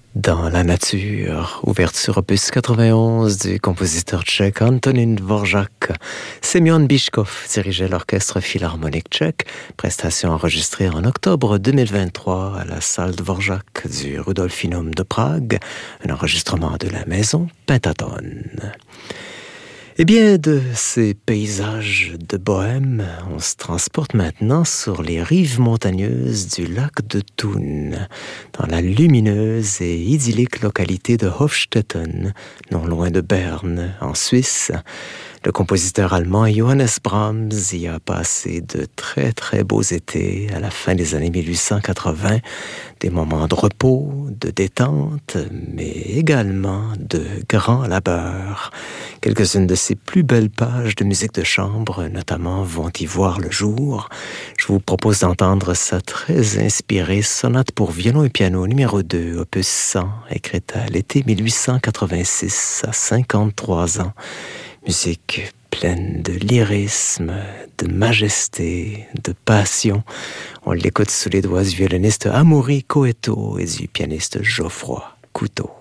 Dans la nature, ouverture opus 91 du compositeur tchèque Antonín Dvořák. Semyon Bychkov dirigeait l'orchestre philharmonique tchèque, prestation enregistrée en octobre 2023 à la salle Dvořák du Rudolfinum de Prague, un enregistrement de la maison Pentaton. Eh bien, de ces paysages de bohème, on se transporte maintenant sur les rives montagneuses du lac de Thun, dans la lumineuse et idyllique localité de Hofstetten, non loin de Berne, en Suisse. Le compositeur allemand Johannes Brahms y a passé de très très beaux étés à la fin des années 1880, des moments de repos, de détente, mais également de grand labeur. Quelques-unes de ses plus belles pages de musique de chambre, notamment, vont y voir le jour. Je vous propose d'entendre sa très inspirée sonate pour violon et piano numéro 2, opus 100, écrite à l'été 1886, à 53 ans. Musique pleine de lyrisme, de majesté, de passion. On l'écoute sous les doigts du violoniste Amaury Coetto et du pianiste Geoffroy Couteau.